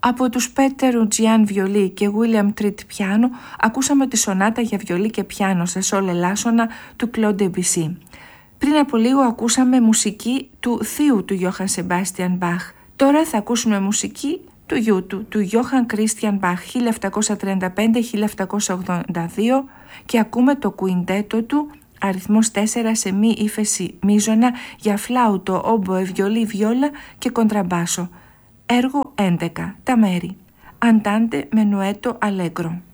Από τους Πέτερου Τζιάν βιολί και Βίλιαμ Τρίτ πιάνο ακούσαμε τη σονάτα για βιολί και πιάνο σε σόλ ελάσσονα του Κλοντ Ντεμπισί. Πριν από λίγο ακούσαμε μουσική του θείου του Γιώχαν Σεμπάστιαν Μπαχ. Τώρα θα ακούσουμε μουσική του γιού του Γιώχαν Κρίστιαν Μπαχ 1735-1782 και ακούμε το κουιντέτο του αριθμός 4 σε μη ύφεση μίζωνα για φλάουτο, όμποε, βιολί, βιόλα και κοντραμπάσο. Έργο 11. Τα μέρη. Αντάντε Menuetto Allegro.